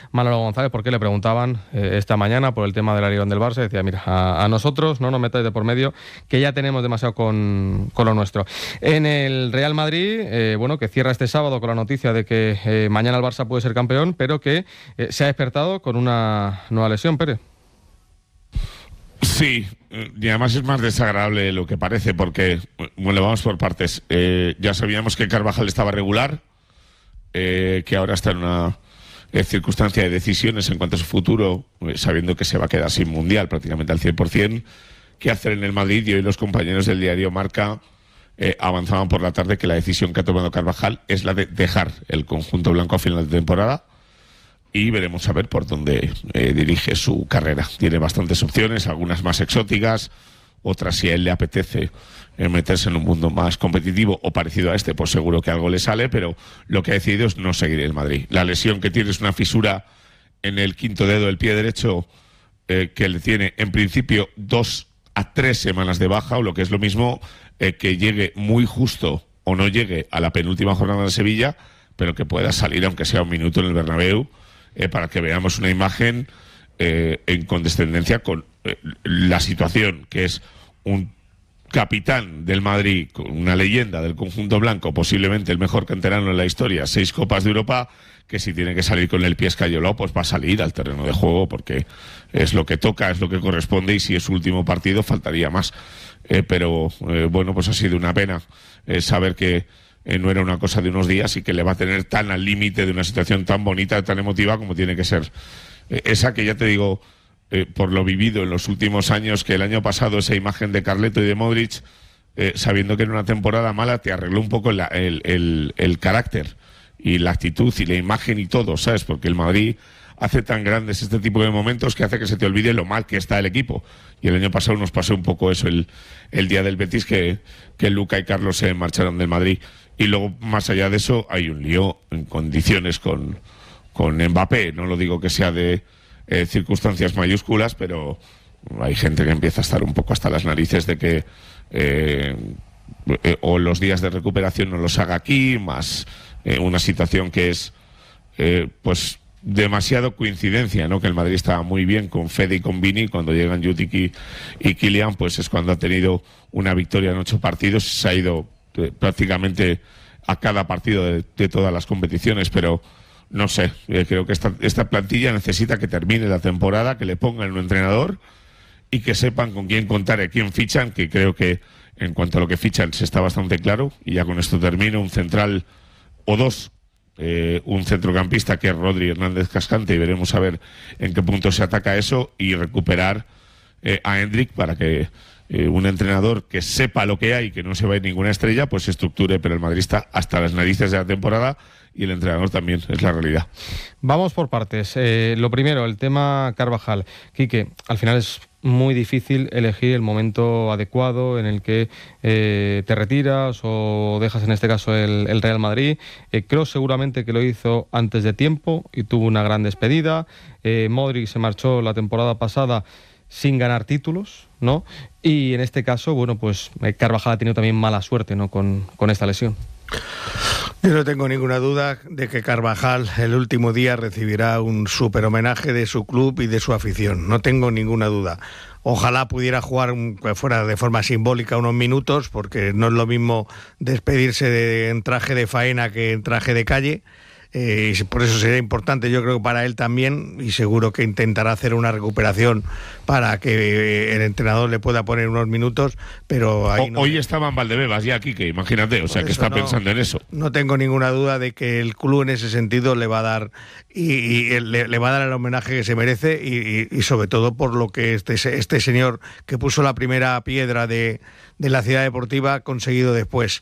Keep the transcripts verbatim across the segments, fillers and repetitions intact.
Manolo González, porque le preguntaban eh, esta mañana por el tema del Alión del Barça. Decía, mira, a, a nosotros no nos metáis de por medio, que ya tenemos demasiado con, con lo nuestro. En el Real Madrid, eh, bueno, que cierra este sábado con la noticia de que eh, mañana el Barça puede ser campeón, pero que eh, se ha despertado con una nueva lesión, Pérez. Sí, y además es más desagradable de lo que parece, porque, bueno, vamos por partes. Eh, ya sabíamos que Carvajal estaba regular, eh, que ahora está en una eh, circunstancia de decisiones en cuanto a su futuro, eh, sabiendo que se va a quedar sin Mundial prácticamente al cien por ciento. ¿Qué hacer en el Madrid? Y hoy los compañeros del diario Marca eh, avanzaban por la tarde que la decisión que ha tomado Carvajal es la de dejar el conjunto blanco a final de temporada. Y veremos a ver por dónde eh, dirige su carrera. Tiene bastantes opciones, algunas más exóticas, otras si a él le apetece eh, meterse en un mundo más competitivo o parecido a este, pues seguro que algo le sale, pero lo que ha decidido es no seguir el Madrid. La lesión que tiene es una fisura en el quinto dedo del pie derecho eh, que le tiene en principio dos a tres semanas de baja, o lo que es lo mismo, eh, que llegue muy justo o no llegue a la penúltima jornada de Sevilla, pero que pueda salir aunque sea un minuto en el Bernabéu, Eh, para que veamos una imagen eh, en condescendencia con eh, la situación, que es un capitán del Madrid, con una leyenda del conjunto blanco, posiblemente el mejor canterano en la historia, seis Copas de Europa, que si tiene que salir con el pie escayolado, pues va a salir al terreno de juego, porque es lo que toca, es lo que corresponde, y si es su último partido faltaría más. Eh, pero eh, bueno, pues ha sido una pena eh, saber que Eh, no era una cosa de unos días y que le va a tener tan al límite de una situación tan bonita, tan emotiva como tiene que ser. Eh, esa que ya te digo, eh, por lo vivido en los últimos años, que el año pasado esa imagen de Carleto y de Modric, eh, sabiendo que era una temporada mala, te arregló un poco la, el, el, el carácter y la actitud y la imagen y todo, ¿sabes? Porque el Madrid hace tan grandes este tipo de momentos que hace que se te olvide lo mal que está el equipo. Y el año pasado nos pasó un poco eso el, el día del Betis, que, que Luca y Carlos se marcharon del Madrid. Y luego, más allá de eso, hay un lío en condiciones con, con Mbappé. No lo digo que sea de eh, circunstancias mayúsculas, pero hay gente que empieza a estar un poco hasta las narices de que eh, eh, o los días de recuperación no los haga aquí, más eh, una situación que es eh, pues demasiado coincidencia, ¿no? Que el Madrid estaba muy bien con Fede y con Vini, cuando llegan Jutic y, y Kylian, pues es cuando ha tenido una victoria en ocho partidos, se ha ido prácticamente a cada partido de, de todas las competiciones, pero no sé, eh, creo que esta, esta plantilla necesita que termine la temporada, que le pongan un entrenador y que sepan con quién contar y a quién fichan, que creo que en cuanto a lo que fichan se está bastante claro, y ya con esto termino, un central o dos, eh, un centrocampista que es Rodri Hernández Cascante, y veremos a ver en qué punto se ataca eso, y recuperar eh, a Hendrik para que Eh, un entrenador que sepa lo que hay, que no se va a ir ninguna estrella, pues se estructure, pero el Madrid está hasta las narices de la temporada y el entrenador también, es la realidad. Vamos por partes. Eh, lo primero, el tema Carvajal. Quique, al final es muy difícil elegir el momento adecuado en el que eh, te retiras o dejas en este caso el, el Real Madrid. Eh, creo seguramente que lo hizo antes de tiempo y tuvo una gran despedida. Eh, Modric se marchó la temporada pasada sin ganar títulos, ¿no? Y en este caso, bueno, pues Carvajal ha tenido también mala suerte, ¿no? Con, con esta lesión. Yo no tengo ninguna duda de que Carvajal el último día recibirá un súper homenaje de su club y de su afición. No tengo ninguna duda. Ojalá pudiera jugar fuera de forma simbólica unos minutos, porque no es lo mismo despedirse de, en traje de faena que en traje de calle. Eh, y por eso sería importante, yo creo que para él también, y seguro que intentará hacer una recuperación para que el entrenador le pueda poner unos minutos, pero ahí o, no. Hoy estaba en Valdebebas ya, Quique, imagínate, o sea que está no, pensando en eso. No tengo ninguna duda de que el club en ese sentido le va a dar y, y le, le va a dar el homenaje que se merece, y, y, y sobre todo por lo que este, este señor que puso la primera piedra de, de la ciudad deportiva ha conseguido después.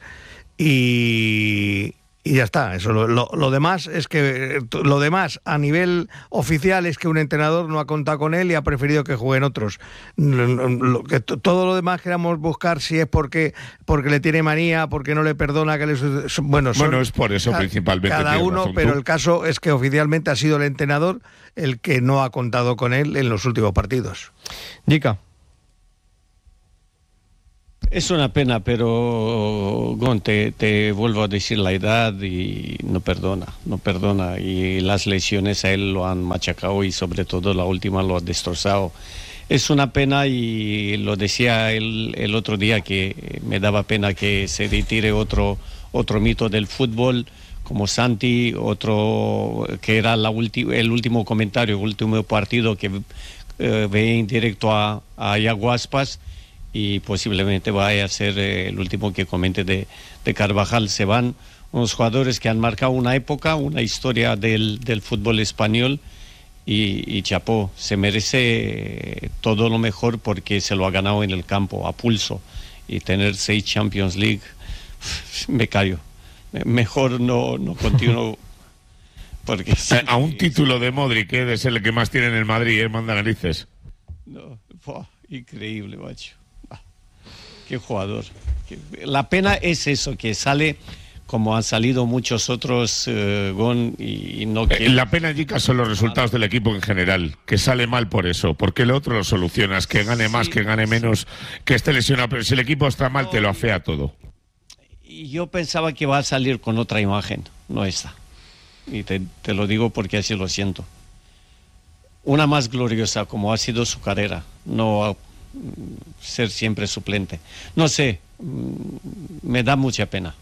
Y Y ya está, eso lo, lo, lo demás es que lo demás a nivel oficial es que un entrenador no ha contado con él y ha preferido que jueguen otros. Lo, lo, que t- todo lo demás queramos buscar si es porque porque le tiene manía, porque no le perdona que le bueno, son, bueno es por eso ca- principalmente cada uno, razón, pero tú. El caso es que oficialmente ha sido el entrenador el que no ha contado con él en los últimos partidos. Jica. Es una pena, pero Gon, te, te vuelvo a decir la edad y no perdona, no perdona. Y las lesiones a él lo han machacado y sobre todo la última lo ha destrozado. Es una pena y lo decía el, el otro día que me daba pena que se retire otro, otro mito del fútbol como Santi, otro que era la ulti, el último comentario, el último partido que eh, veía en directo a, a Iago Aspas. Y posiblemente vaya a ser eh, el último que comente de, de Carvajal. Se van unos jugadores que han marcado una época, una historia del, del fútbol español y, y chapó, se merece eh, todo lo mejor porque se lo ha ganado en el campo, a pulso. Y tener seis Champions League, me callo. Mejor no, no continúo. Porque sí, a un título de Modric, que es el que más tiene en el Madrid, ¿eh? Manda narices. No, oh, increíble, macho. Qué jugador. La pena es eso, que sale como han salido muchos otros, uh, Gon, y no que... La pena, Jica, son los resultados del equipo en general, que sale mal por eso, porque el otro lo solucionas, que gane más, sí, que gane menos, que esté lesionado, pero si el equipo está mal, no, te lo afea todo. Y yo pensaba que va a salir con otra imagen, no esta. Y te, te lo digo porque así lo siento. Una más gloriosa, como ha sido su carrera, no ser siempre suplente. No sé, me da mucha pena.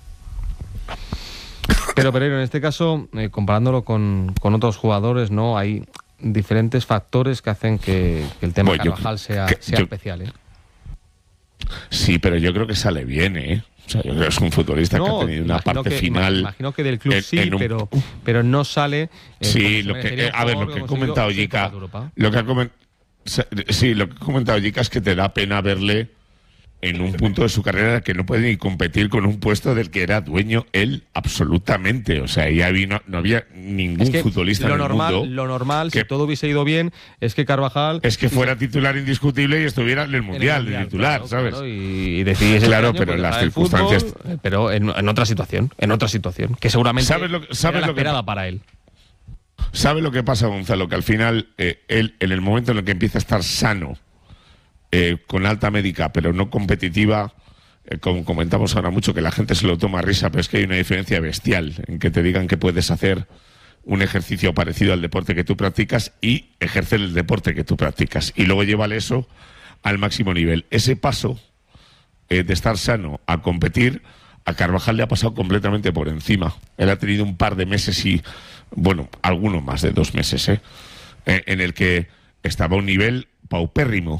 Pero Pereiro, en este caso, eh, comparándolo con, con otros jugadores, ¿no? Hay diferentes factores que hacen que, que el tema bueno, Carvajal yo, sea, que, sea yo, especial, ¿eh? Sí, pero yo creo que sale bien, ¿eh? O sea, yo creo que es un futbolista no, que ha tenido una parte que, final. Imagino que del club en, sí, en un... pero, pero no sale. Eh, sí, lo que, eh, a ver, lo que he comentado Jica, lo que ha comentado. Sí, lo que he comentado, Jica, es que te da pena verle en un punto de su carrera que no puede ni competir con un puesto del que era dueño él absolutamente. O sea, ya vino, no había ningún es que futbolista lo en el normal, mundo. Lo normal, que, si todo hubiese ido bien, es que Carvajal... Es que fuera titular indiscutible y estuviera en el Mundial, en el mundial de titular, claro, ¿sabes? Claro, y, y decidiese claro, pero en las circunstancias... Fútbol, pero en, en otra situación, en otra situación, que seguramente ¿sabes lo, sabes era la lo que esperada para él. ¿Sabe lo que pasa, Gonzalo? Que al final, eh, él, en el momento en el que empieza a estar sano, eh, con alta médica, pero no competitiva, eh, como comentamos ahora mucho, que la gente se lo toma a risa, pero es que hay una diferencia bestial en que te digan que puedes hacer un ejercicio parecido al deporte que tú practicas y ejercer el deporte que tú practicas. Y luego llévale eso al máximo nivel. Ese paso eh, de estar sano a competir, a Carvajal le ha pasado completamente por encima. Él ha tenido un par de meses y... bueno, algunos más de dos meses, ¿eh? Eh, en el que estaba a un nivel paupérrimo.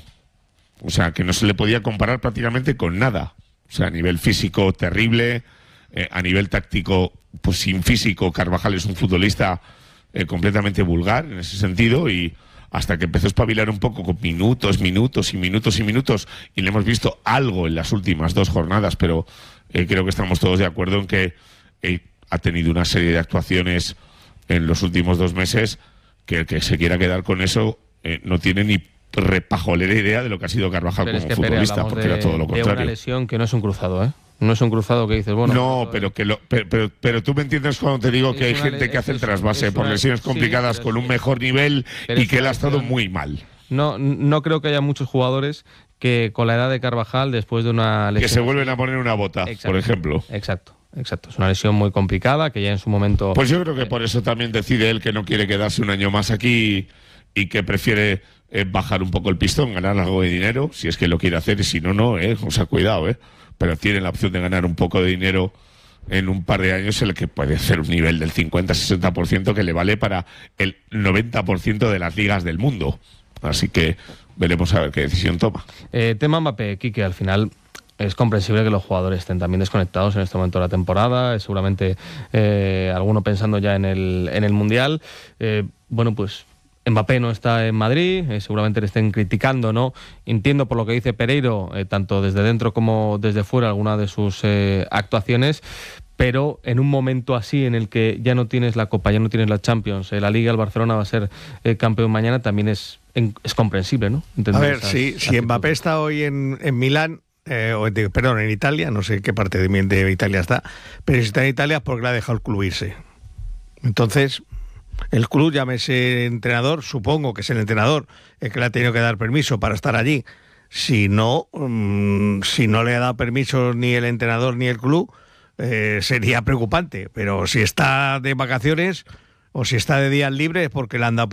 O sea, que no se le podía comparar prácticamente con nada. O sea, a nivel físico terrible, eh, a nivel táctico, pues sin físico, Carvajal es un futbolista eh, completamente vulgar en ese sentido, y hasta que empezó a espabilar un poco con minutos, minutos y minutos y minutos, y le hemos visto algo en las últimas dos jornadas, pero eh, creo que estamos todos de acuerdo en que eh, ha tenido una serie de actuaciones en los últimos dos meses que el que se quiera quedar con eso eh, no tiene ni repajolera idea de lo que ha sido Carvajal pero como es que, futbolista, Pere, porque de, era todo lo contrario. De una lesión que no es un cruzado, ¿eh? No es un cruzado que dices, bueno... No, pero que lo, pero, pero, pero tú me entiendes cuando te digo que hay gente que hace el trasvase por lesiones complicadas sí, con un mejor nivel y que él ha estado muy mal. No, no creo que haya muchos jugadores que con la edad de Carvajal, después de una lesión... Que se vuelven a poner una bota, exacto, por ejemplo. Exacto. Exacto, es una lesión muy complicada que ya en su momento... Pues yo creo que por eso también decide él que no quiere quedarse un año más aquí y que prefiere eh, bajar un poco el pistón, ganar algo de dinero, si es que lo quiere hacer, y si no, no, eh, o sea, cuidado, eh. Pero tiene la opción de ganar un poco de dinero en un par de años, en el que puede ser un nivel del cincuenta a sesenta por ciento que le vale para el noventa por ciento de las ligas del mundo. Así que veremos a ver qué decisión toma. Eh, tema Mbappé, Quique, al final... Es comprensible que los jugadores estén también desconectados en este momento de la temporada, seguramente eh, alguno pensando ya en el, en el Mundial. Eh, bueno, pues Mbappé no está en Madrid, eh, seguramente le estén criticando, ¿no? Entiendo por lo que dice Pereiro, eh, tanto desde dentro como desde fuera, alguna de sus eh, actuaciones, pero en un momento así en el que ya no tienes la Copa, ya no tienes la Champions, eh, la Liga, el Barcelona va a ser eh, campeón mañana, también es, en, es comprensible, ¿no? Entender a ver, si, si Mbappé está hoy en, en Milán, Eh, o de, perdón, en Italia, no sé qué parte de, de Italia está, pero si está en Italia es porque le ha dejado el club irse. Entonces, el club, llámese entrenador, supongo que es el entrenador el que le ha tenido que dar permiso para estar allí. Si no, mmm, si no le ha dado permiso ni el entrenador ni el club, eh, sería preocupante. Pero si está de vacaciones o si está de días libres es porque le han dado permiso.